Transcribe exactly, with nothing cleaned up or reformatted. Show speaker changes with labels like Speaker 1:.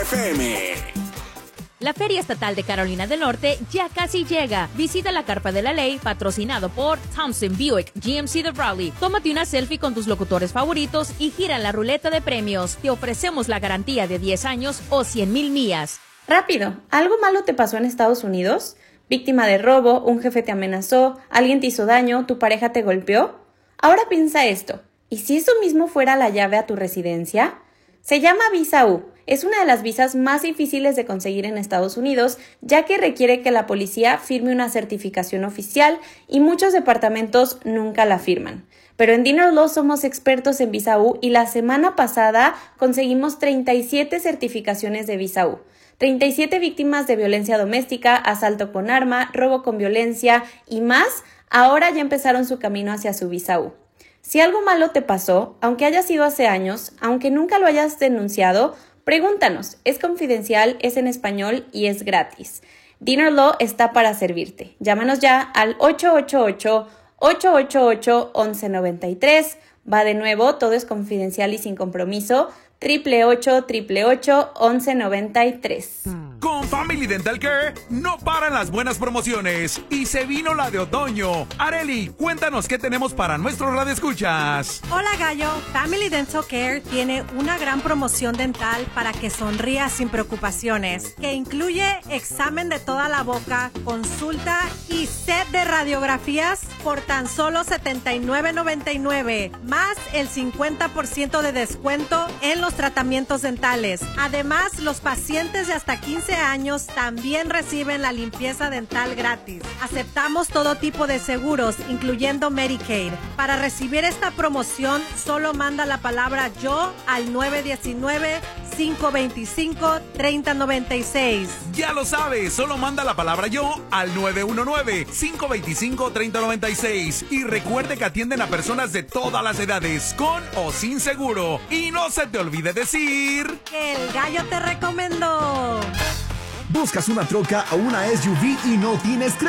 Speaker 1: F M.
Speaker 2: La Feria Estatal de Carolina del Norte ya casi llega. Visita la Carpa de la Ley, patrocinado por Thompson Buick, G M C de Raleigh. Tómate una selfie con tus locutores favoritos y gira la ruleta de premios. Te ofrecemos la garantía de diez años o cien mil millas.
Speaker 3: Rápido, ¿algo malo te pasó en Estados Unidos? ¿Víctima de robo? ¿Un jefe te amenazó? ¿Alguien te hizo daño? ¿Tu pareja te golpeó? Ahora piensa esto. ¿Y si eso mismo fuera la llave a tu residencia? Se llama Visa U. Es una de las visas más difíciles de conseguir en Estados Unidos, ya que requiere que la policía firme una certificación oficial y muchos departamentos nunca la firman. Pero en Dinner Law somos expertos en Visa U y la semana pasada conseguimos treinta y siete certificaciones de Visa U. treinta y siete víctimas de violencia doméstica, asalto con arma, robo con violencia y más, ahora ya empezaron su camino hacia su Visa U. Si algo malo te pasó, aunque haya sido hace años, aunque nunca lo hayas denunciado, pregúntanos. Es confidencial, es en español y es gratis. Dinner Law está para servirte. Llámanos ya al ocho ocho ocho, ocho ocho ocho, once noventa y tres. Va de nuevo, todo es confidencial y sin compromiso. Triple ocho, triple ocho, once noventa y tres.
Speaker 4: Con Family Dental Care no paran las buenas promociones y se vino la de otoño. Areli, cuéntanos qué tenemos para nuestros radioescuchas.
Speaker 5: Hola Gallo, Family Dental Care tiene una gran promoción dental para que sonrías sin preocupaciones, que incluye examen de toda la boca, consulta y set de radiografías por tan solo setenta y nueve noventa y nueve, más el cincuenta por ciento de descuento en los tratamientos dentales. Además, los pacientes de hasta quince años también reciben la limpieza dental gratis. Aceptamos todo tipo de seguros, incluyendo Medicaid. Para recibir esta promoción, solo manda la palabra yo al nueve uno nueve, cinco dos cinco, tres cero nueve seis.
Speaker 4: Ya lo sabes, solo manda la palabra yo al nueve uno nueve, cinco dos cinco, tres cero nueve seis. Y recuerde que atienden a personas de todas las edades, con o sin seguro. Y no se te olvide de decir
Speaker 5: que el Gallo te recomendó.
Speaker 6: ¿Buscas una troca o una S U V y no tienes crédito?